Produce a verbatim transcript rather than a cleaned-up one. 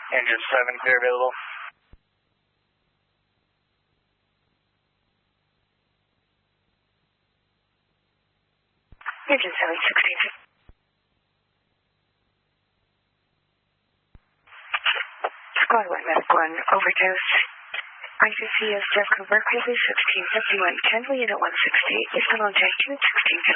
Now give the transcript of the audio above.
Engine seven, clear available. Engine seven, sixteen. Squad one, Medic one, overdose. I C C is Jeffco Berkeley, sixteen fifty-one, ten, unit one sixty-eight, is still on J Q, sixteen fifty.